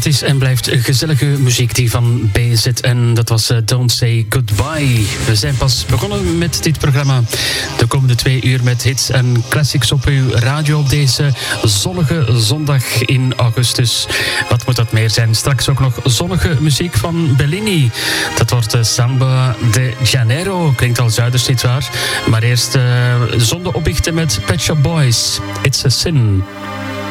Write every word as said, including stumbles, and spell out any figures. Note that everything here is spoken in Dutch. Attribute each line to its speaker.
Speaker 1: Het is en blijft gezellige muziek die van B Z en dat was uh, Don't Say Goodbye. We zijn pas begonnen met dit programma. De komende twee uur met hits en classics op uw radio op deze zonnige zondag in augustus. Wat moet dat meer zijn? Straks ook nog zonnige muziek van Bellini. Dat wordt uh, Samba de Janeiro. Klinkt al zuiders, niet waar? Maar eerst uh, zonde opbichten met Pet Shop Boys. It's a Sin.